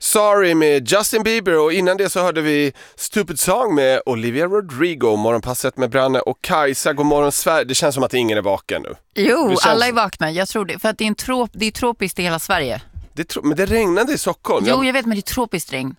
Sorry med Justin Bieber och innan det så hörde vi Stupid Song med Olivia Rodrigo. Morgonpasset med Branne och Kajsa. God morgon Sverige. Det känns som att ingen är vaken nu. Jo, alla är vakna. Jag tror det. För att det är tropiskt i hela Sverige. Men det regnade i Stockholm. Jo, jag vet, men det är tropiskt regn.